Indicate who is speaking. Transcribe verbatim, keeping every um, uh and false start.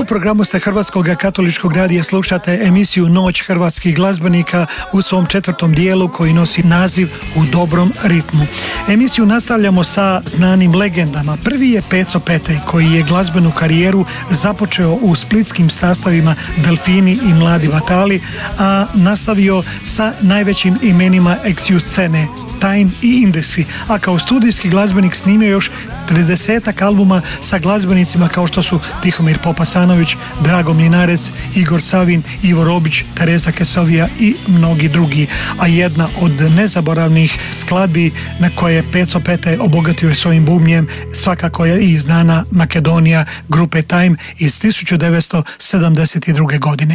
Speaker 1: programu ste Hrvatskog katoličkog radija, slušate emisiju Noć hrvatskih glazbenika u svom četvrtom dijelu koji nosi naziv U dobrom ritmu. Emisiju nastavljamo sa znanim legendama. Prvi je Peco Petej koji je glazbenu karijeru započeo u splitskim sastavima Delfini i Mladi Vatali, a nastavio sa najvećim imenima ex-ju scene Time i Indeksi, a kao studijski glazbenik snimio još tridesetak albuma sa glazbenicima kao što su Tihomir Popasanović, Drago Mlinarec, Igor Savin, Ivo Robić, Tereza Kesovija i mnogi drugi. A jedna od nezaboravnih skladbi na koje je Peco Petej obogatio je svojim bubnjem svakako je i znana Makedonija grupe Time iz tisuću devetsto sedamdeset druge godine.